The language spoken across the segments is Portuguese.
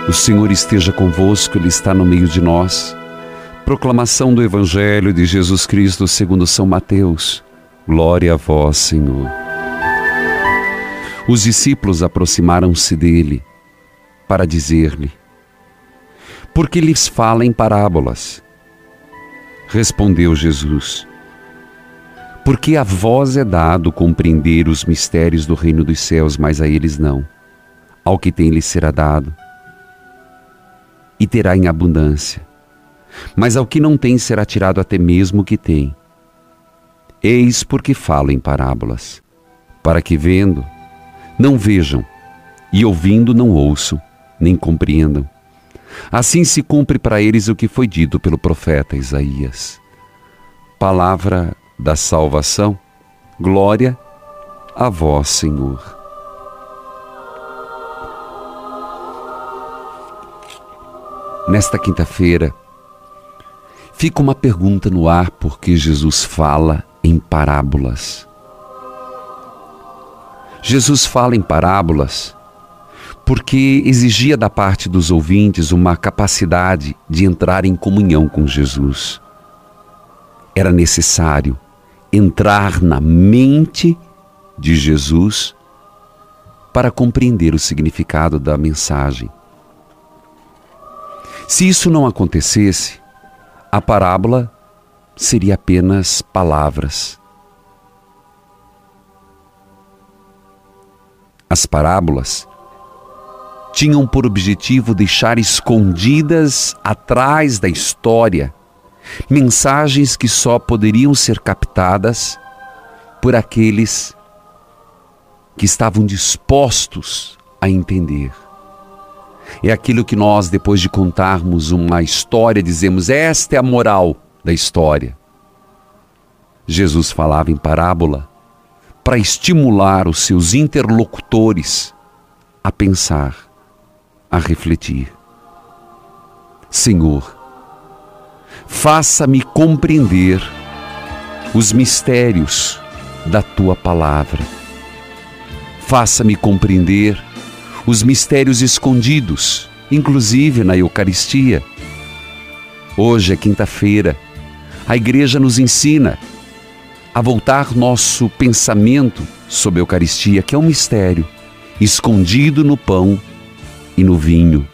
O Senhor esteja convosco, Ele está no meio de nós. Proclamação do Evangelho de Jesus Cristo segundo São Mateus. Glória a vós, Senhor. Os discípulos aproximaram-se dele para dizer-lhe: por que lhes fala em parábolas? Respondeu Jesus: porque a vós é dado compreender os mistérios do reino dos céus, mas a eles não. Ao que tem lhe será dado, e terá em abundância. Mas ao que não tem será tirado até mesmo o que tem. Eis porque falo em parábolas, para que vendo, não vejam, e ouvindo, não ouçam, nem compreendam. Assim se cumpre para eles o que foi dito pelo profeta Isaías. Palavra da salvação, glória a vós, Senhor. Nesta quinta-feira, fica uma pergunta no ar, porque Jesus fala em parábolas. Jesus fala em parábolas porque exigia da parte dos ouvintes uma capacidade de entrar em comunhão com Jesus. Era necessário entrar na mente de Jesus para compreender o significado da mensagem. Se isso não acontecesse, a parábola seria apenas palavras. As parábolas tinham por objetivo deixar escondidas atrás da história mensagens que só poderiam ser captadas por aqueles que estavam dispostos a entender. É aquilo que nós, depois de contarmos uma história, dizemos: esta é a moral da história. Jesus falava em parábola para estimular os seus interlocutores a pensar, a refletir. Senhor, faça-me compreender os mistérios da Tua palavra. Faça-me compreender os mistérios escondidos, inclusive na Eucaristia. Hoje é quinta-feira. A Igreja nos ensina a voltar nosso pensamento sobre a Eucaristia, que é um mistério escondido no pão e no vinho.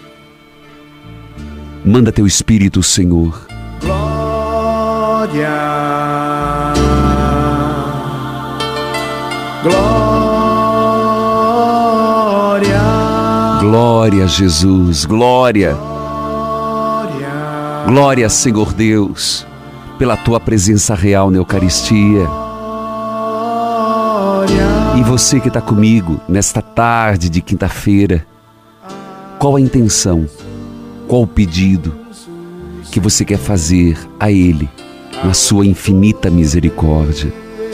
Manda Teu Espírito, Senhor. Glória, glória, glória a Jesus, glória, glória, Senhor Deus, pela Tua presença real na Eucaristia. E você que está comigo nesta tarde de quinta-feira, qual a intenção, qual o pedido que você quer fazer a Ele, na sua infinita misericórdia?